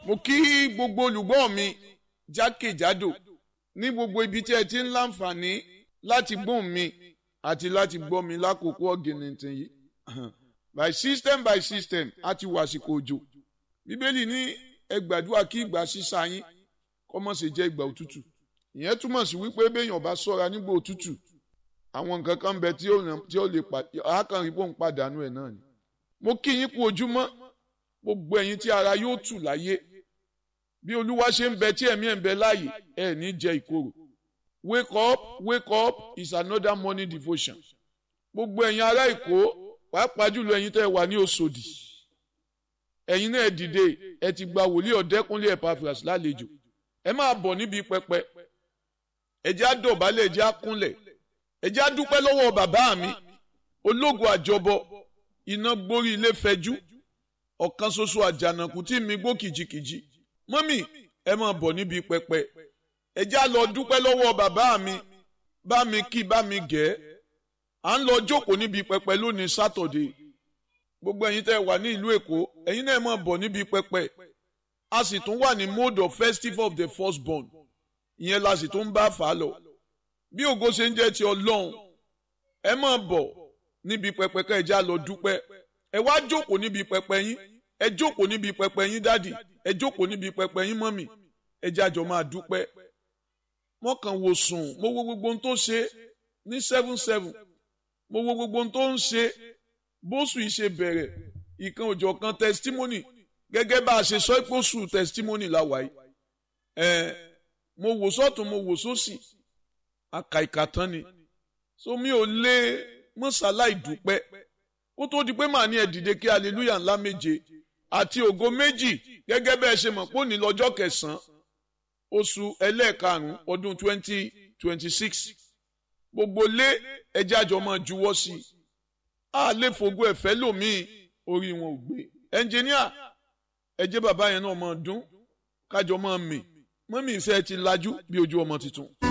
mo kí gbogbo olùgbọ́ mi jákèjádò ní gbogbo ibi tí ẹ ti ń láǹfààní láti gbóhùn mi àti láti gbọ́ mi lákòókò ọ̀gìnìntìn yìí. by system a ti wà àsìkò òjò. bíbélì ní ẹ gbàdúrà kí ìgbà sísá yín kó má ṣe jẹ́ ìgbà òtútù. ìyẹn túmọ̀ sí wípé béèyàn bá ṣọ́ra nígbà òtútù àwọn nǹkan kan bẹ tí ó lè àákànrí bóun pàdánù ẹ̀ náà ni. mo kí yín kú ojúmọ́ gbogbo ẹ̀yin tí ara yóò tù láyé bí olúwa ṣe ń bẹ tí ẹ̀mí ẹ̀ ń bẹ láàyè ẹ̀ ní jẹ ìkorò. wake up is another morning devotion. gbogbo ẹ̀yin ará Èkó pàápàá jùlọ ẹ̀yin tẹ́ wà ní Òṣòdì ẹ̀yin náà dìde ẹ ti gba wòlíì Ọ̀dẹ́kúnlé Epaphras lálejò ẹ máa bọ̀ níbi pẹpẹ ẹ jẹ́ á dọ̀bálẹ̀ ẹ jẹ́ á kúnlẹ̀ ẹ jẹ́ á dúpẹ́ lọ́wọ́ bàbá mi ológo àjọbọ iná gbórí ilé fẹjú ọ̀kan ṣoṣo àjànàkú tí mi gbó kìjikìji mọ́mì ẹ máa bọ̀ níbi pẹpẹ ẹ jẹ́ á lọ dúpẹ́ lọ́wọ́ bàbá mi bá mi kí bá mi gẹ̀ à ń lọ jókòó níbi pẹpẹ lónìí sátọ̀dé gbogbo ẹ̀yin tẹ́ wà ní ìlú Èkó ẹ̀yin náà máa bọ̀ níbi pẹpẹ a sì tún wà ní mode of festival of the firstborn ìyẹn la sì tún ń bá fà á lọ bí ògo ṣe ń jẹ́ ti Ọlọ́run ẹ máa bọ̀ níbi pẹpẹ ká ẹ jẹ́ á lọ dúpẹ́ ẹ wá jókòó níbi pẹpẹ yín ẹ jókòó níbi pẹpẹ yín dádì ẹ jókòó níbi pẹpẹ yín mọ́mì ẹ jẹ́ á jọ máa dúpẹ́ mọ́kàn wò sùn mo wo gbogbo ohun tó ṣe ní 7-7 mo wo gbogbo ohun tó ń ṣe bóṣù yìí ṣe bẹ̀rẹ̀ ìkan òjọ̀ kan testimony gẹ́gẹ́ bá a ṣe sọ pé oṣù testimony la wà yìí mo wò sọ́tún mo wò sósì àkàìkà tán ni so mi ò lè mọ́sálà ìdúpẹ́ kó tó di pé màá ní ẹ dìde kí hallelujah ńlá méje àti ògo méjì gẹ́gẹ́ bẹ́ẹ̀ ṣe mọ̀ pé òní lọ́jọ́ kẹsàn-án oṣù ẹlẹ́ẹ̀karùn-ún ọdún 2026 gbogbo lé ẹjẹ́ àjọ máa juwọ́ sí i a lè fògo ẹ̀fẹ́ lòmíì orí wọn ò gbé ẹnjìníà ẹjẹ́ bàbá yẹn náà máa dún kájọ máa mì mọ́mì ìfẹ́ ti lajú bí ojú ọmọ tuntun.